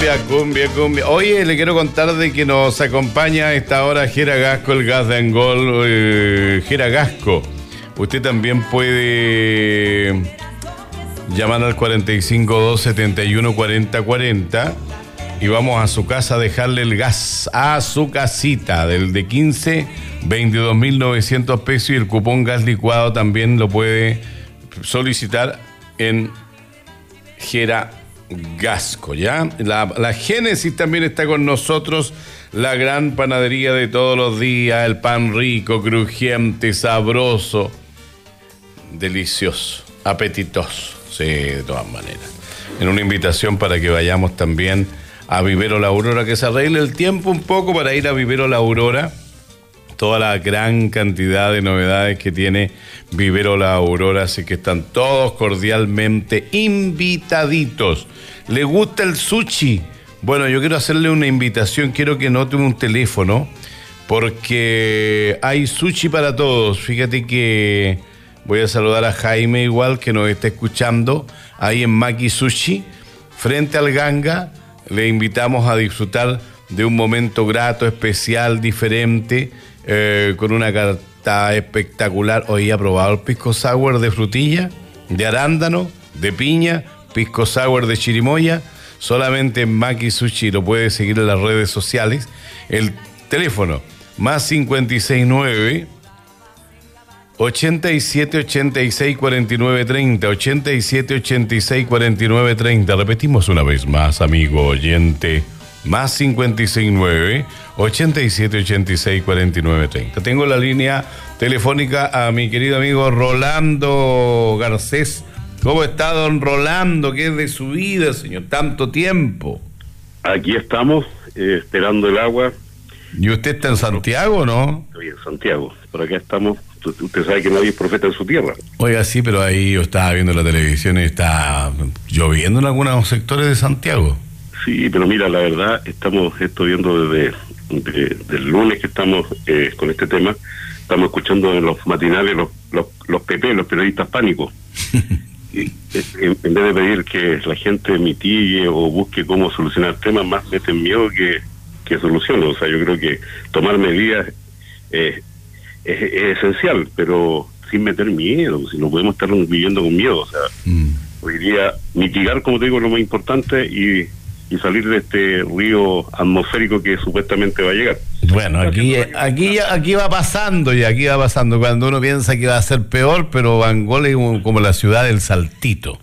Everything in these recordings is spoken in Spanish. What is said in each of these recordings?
cumbia. Oye, le quiero contar de que nos acompaña a esta hora Jera Gasco, el gas de Angol. Jera Gasco, usted también puede llamar al 45-271-4040 y vamos a su casa a dejarle el gas a su casita, del de 15, 22.900 pesos, y el cupón gas licuado también lo puede solicitar en Jera Gasco, ¿ya? La Génesis también está con nosotros, la gran panadería de todos los días, el pan rico, crujiente, sabroso, delicioso, apetitoso, sí, de todas maneras. En una invitación para que vayamos también a Vivero La Aurora, que se arregle el tiempo un poco para ir a Vivero La Aurora. Toda la gran cantidad de novedades que tiene Vivero La Aurora, así que están todos cordialmente invitaditos. ¿Le gusta el sushi? Bueno, yo quiero hacerle una invitación, quiero que note un teléfono, porque hay sushi para todos. Fíjate que voy a saludar a Jaime igual, que nos está escuchando, ahí en Maki Sushi, frente al Ganga. Le invitamos a disfrutar de un momento grato, especial, diferente, con una carta espectacular. Hoy he probado el pisco sour de frutilla, de arándano, de piña, pisco sour de chirimoya, solamente en Maki Sushi. Lo puede seguir en las redes sociales. El teléfono más 569 87 86 49 30, 87 86 49 30. Repetimos una vez más, amigo oyente, más 569 87 86 49 30. Tengo la línea telefónica a mi querido amigo Rolando Garcés. ¿Cómo está don Rolando? ¿Qué es de su vida, señor? Tanto tiempo. Aquí estamos, esperando el agua. ¿Y usted está en Santiago, no? Estoy en Santiago, por acá estamos. Usted sabe que nadie es profeta en su tierra. Oiga, sí, pero ahí yo estaba viendo la televisión y está lloviendo en algunos sectores de Santiago. Sí, pero mira, la verdad, esto viendo desde el lunes que estamos con este tema, estamos escuchando en los matinales los PP, los periodistas pánicos. Y, en vez de pedir que la gente mitigue o busque cómo solucionar temas, más meten miedo que solucionen. O sea, yo creo que tomar medidas es esencial, pero sin meter miedo, si no podemos estar viviendo con miedo. O sea, hoy día mitigar, como te digo, es lo más importante, y salir de este río atmosférico que supuestamente va a llegar. Bueno, aquí va pasando, y aquí va pasando cuando uno piensa que va a ser peor, pero Angol es como la ciudad del saltito.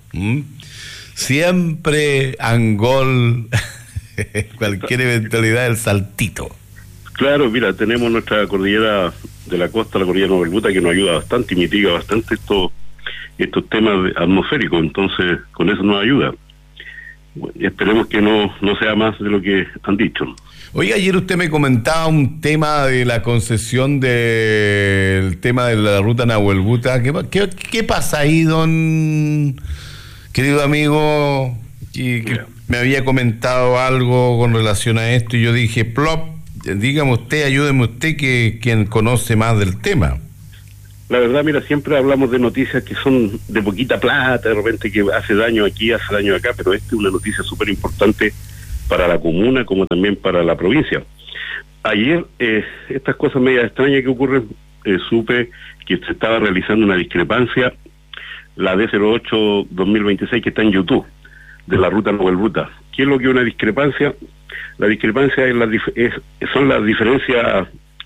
Siempre Angol, cualquier eventualidad del saltito. Claro, mira, tenemos nuestra cordillera de la costa, la cordillera Novelbuta, que nos ayuda bastante y mitiga bastante estos temas atmosféricos, entonces con eso nos ayuda. Bueno, esperemos que no sea más de lo que han dicho. Oye, ayer usted me comentaba un tema de la concesión del tema de la ruta Nahuelbuta. ¿Qué pasa ahí, don querido amigo? Que me había comentado algo con relación a esto, y yo dije, plop, dígame usted, ayúdeme usted, que quien conoce más del tema. La verdad, mira, siempre hablamos de noticias que son de poquita plata, de repente que hace daño aquí, hace daño acá, pero esta es una noticia súper importante para la comuna como también para la provincia. Ayer, estas cosas medias extrañas que ocurren, supe que se estaba realizando una discrepancia, la D08-2026, que está en YouTube, de la ruta Nahuelbuta. ¿Qué es lo que es una discrepancia? La discrepancia son las diferencias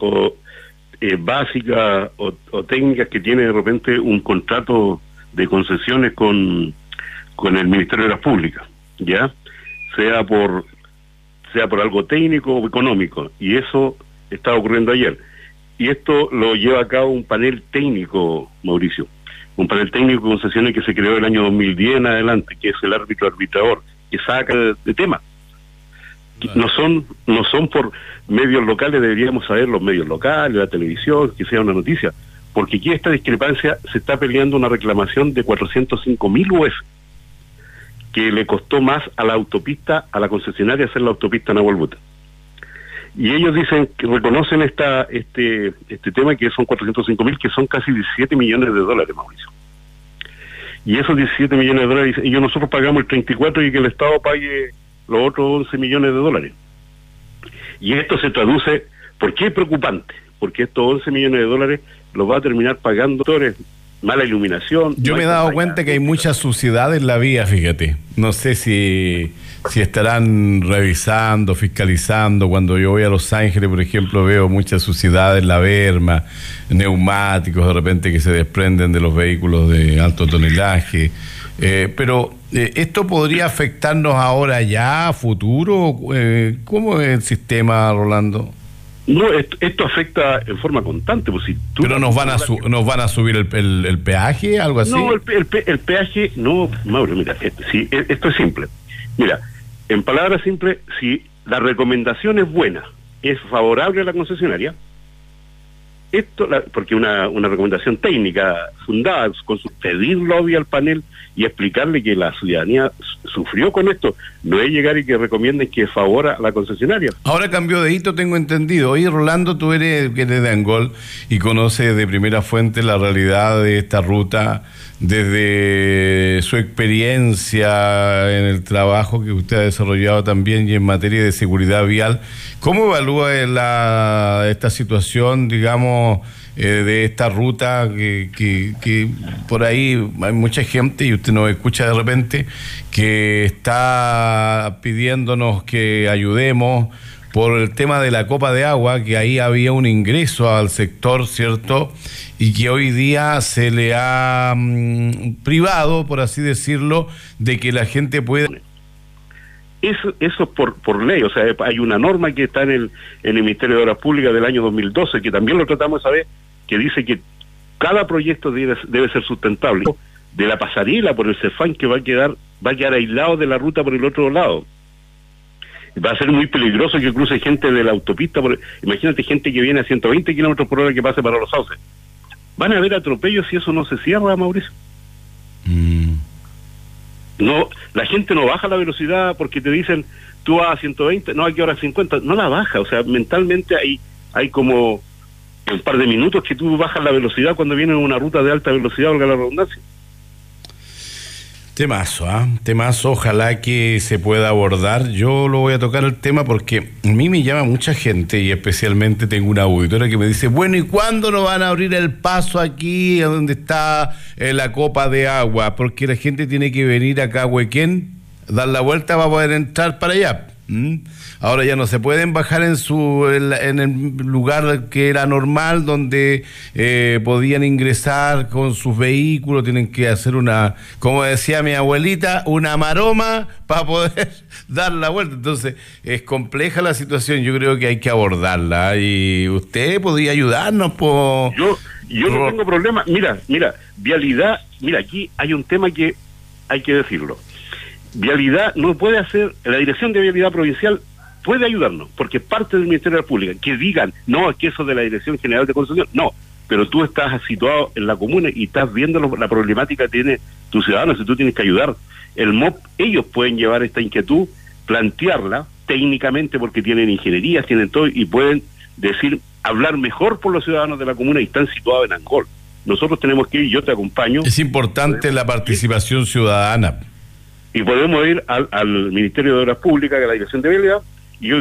básicas o técnicas que tiene de repente un contrato de concesiones con el Ministerio de las Públicas, ¿ya? Sea por algo técnico o económico, y eso está ocurriendo ayer. Y esto lo lleva a cabo un panel técnico, Mauricio, un panel técnico de concesiones que se creó el año 2010 en adelante, que es el árbitro arbitrador, que saca de tema. No son por medios locales, deberíamos saber los medios locales, la televisión, que sea una noticia, porque aquí esta discrepancia se está peleando una reclamación de 405.000 UF, que le costó más a la concesionaria hacer la autopista Nahuelbuta. Y ellos dicen que reconocen este tema, que son 405.000, que son casi 17 millones de dólares, Mauricio. Y esos 17 millones de dólares, nosotros pagamos el 34 y que el Estado pague los otros 11 millones de dólares. Y esto se traduce, ¿por qué es preocupante? Porque estos 11 millones de dólares los va a terminar pagando actores, mala iluminación. Yo me he dado cuenta que hay mucha suciedad en la vía, fíjate. No sé si estarán revisando, fiscalizando. Cuando yo voy a Los Ángeles, por ejemplo, veo mucha suciedad en la berma, neumáticos de repente que se desprenden de los vehículos de alto tonelaje. Pero ¿esto podría afectarnos ahora ya, a futuro? ¿Cómo es el sistema, Rolando? No, esto afecta en forma constante. Pues si tú ¿Pero nos van a subir el peaje, algo así? No, el peaje, no, Mauro, mira, esto es simple. Mira, en palabras simples, si la recomendación es buena, es favorable a la concesionaria, porque una recomendación técnica fundada con pedirlo obvio al panel y explicarle que la ciudadanía sufrió con esto, no es llegar y que recomienden que favora a la concesionaria. Ahora cambió de hito, tengo entendido. Oye, Rolando, tú eres de Angol y conoces de primera fuente la realidad de esta ruta desde su experiencia en el trabajo que usted ha desarrollado también y en materia de seguridad vial. ¿Cómo evalúa esta situación, digamos, de esta ruta que por ahí hay mucha gente, y usted nos escucha de repente, que está pidiéndonos que ayudemos por el tema de la copa de agua, que ahí había un ingreso al sector, ¿cierto? Y que hoy día se le ha privado, por así decirlo, de que la gente pueda... Eso por ley, o sea, hay una norma que está en el Ministerio de Obras Públicas del año 2012, que también lo tratamos esa vez, que dice que cada proyecto debe ser sustentable. De la pasarela por el Cefam, que va a quedar aislado de la ruta por el otro lado. Va a ser muy peligroso que cruce gente de la autopista. Imagínate gente que viene a 120 kilómetros por hora que pase para los sauces. Van a haber atropellos si eso no se cierra, Mauricio. No, la gente no baja la velocidad porque te dicen, tú vas a 120, no, aquí ahora 50, no la baja. O sea, mentalmente hay como un par de minutos que tú bajas la velocidad cuando viene una ruta de alta velocidad, valga la redundancia. Temazo, ojalá que se pueda abordar. Yo lo voy a tocar el tema porque a mí me llama mucha gente y especialmente tengo una auditora que me dice, bueno, ¿y cuándo nos van a abrir el paso aquí donde está la copa de agua? Porque la gente tiene que venir acá a Huequén, dar la vuelta para poder entrar para allá. Ahora ya no se pueden bajar en el lugar que era normal, donde podían ingresar con sus vehículos, tienen que hacer como decía mi abuelita, una maroma para poder dar la vuelta. Entonces es compleja la situación, yo creo que hay que abordarla y usted podría ayudarnos. Yo no tengo problema. Mira, vialidad, aquí hay un tema que hay que decirlo. Vialidad no puede hacer, la Dirección de Vialidad Provincial puede ayudarnos, porque es parte del Ministerio de la Pública. Que digan, no, es que eso de la Dirección General de Concesión, no, pero tú estás situado en la comuna y estás viendo la problemática que tiene tu ciudadano, si tú tienes que ayudar. El MOP, ellos pueden llevar esta inquietud, plantearla técnicamente, porque tienen ingenierías, tienen todo, y pueden hablar mejor por los ciudadanos de la comuna y están situados en Angol. Nosotros tenemos que ir, yo te acompaño. Es importante la participación ciudadana. Y podemos ir al Ministerio de Obras Públicas, a la Dirección de Vialidad,